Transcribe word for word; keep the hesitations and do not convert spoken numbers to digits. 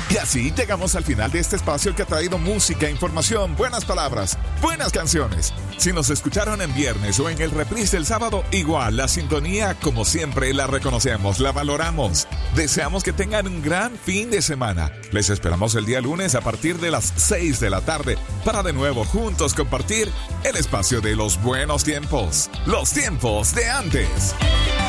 Y así llegamos al final de este espacio que ha traído música, información, buenas palabras, buenas canciones. Si nos escucharon en viernes o en el reprise del sábado, igual la sintonía, como siempre, la reconocemos, la valoramos. Deseamos que tengan un gran fin de semana. Les esperamos el día lunes a partir de las seis de la tarde para de nuevo juntos compartir el espacio de los buenos tiempos, los tiempos de antes.